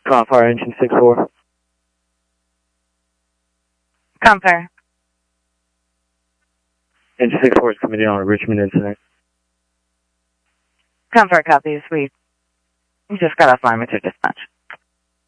Fire engine 6-4. Fire. Engine 6-4 is committing on a Richmond incident. Fire, copy, sweet. You just got off line with your dispatch.